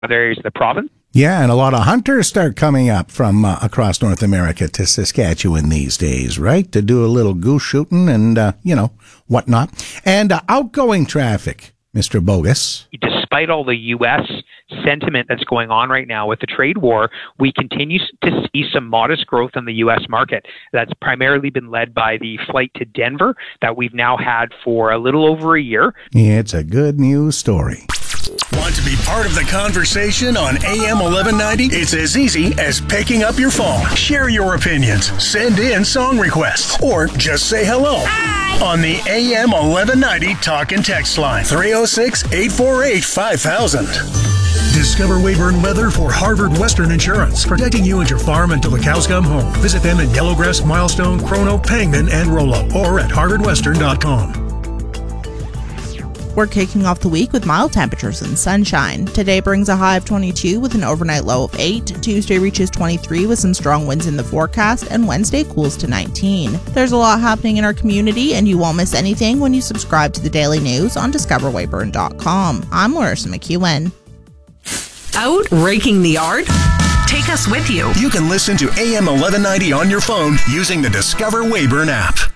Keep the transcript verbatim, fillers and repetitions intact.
other areas of the province. Yeah, and a lot of hunters start coming up from uh, across North America to Saskatchewan these days, right? To do a little goose shooting and, uh, you know, whatnot. And uh, outgoing traffic, Mister Bogus. Despite all the U S sentiment that's going on right now with the trade war, we continue to see some modest growth in the U S market. That's primarily been led by the flight to Denver that we've now had for a little over a year. It's a good news story. Want to be part of the conversation on A M eleven ninety? It's as easy as picking up your phone. Share your opinions, send in song requests, or just say hello. Hi. On the A M eleven ninety talk and text line, three oh six, eight four eight, five thousand. Discover Weyburn Weather for Harvard Western Insurance, protecting you and your farm until the cows come home. Visit them in Yellowgrass, Milestone, Chrono, Pangman, and Rollo, or at harvard western dot com. We're kicking off the week with mild temperatures and sunshine. Today brings a high of twenty-two with an overnight low of eight. Tuesday reaches twenty-three with some strong winds in the forecast, and Wednesday cools to nineteen. There's a lot happening in our community, and you won't miss anything when you subscribe to the daily news on discover weyburn dot com. I'm Larissa McEwen. Out raking the yard? Take us with you. You can listen to A M eleven ninety on your phone using the Discover Weyburn app.